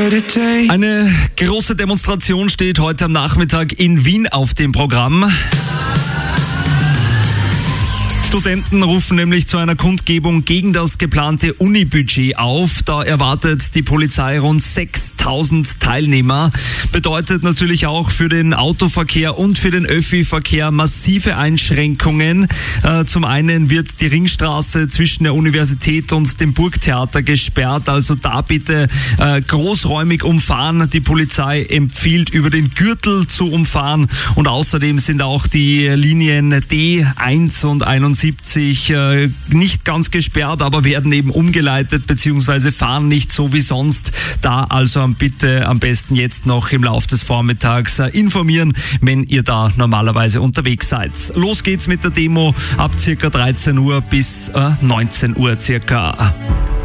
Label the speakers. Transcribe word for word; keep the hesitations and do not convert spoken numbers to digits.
Speaker 1: Eine große Demonstration steht heute am Nachmittag in Wien auf dem Programm. Studenten rufen nämlich zu einer Kundgebung gegen das geplante Unibudget auf. Da erwartet die Polizei rund sechstausend Teilnehmer. Bedeutet natürlich auch für den Autoverkehr und für den Öffi-Verkehr massive Einschränkungen. Äh, zum einen wird die Ringstraße zwischen der Universität und dem Burgtheater gesperrt. Also da bitte äh, großräumig umfahren. Die Polizei empfiehlt, über den Gürtel zu umfahren. Und außerdem sind auch die Linien D eins und einundsiebzig äh, nicht ganz gesperrt, aber werden eben umgeleitet bzw. fahren nicht so wie sonst. Da also bitte am besten jetzt noch im Laufe des Vormittags äh, informieren, wenn ihr da normalerweise unterwegs seid. Los geht's mit der Demo ab circa dreizehn Uhr bis äh, neunzehn Uhr circa.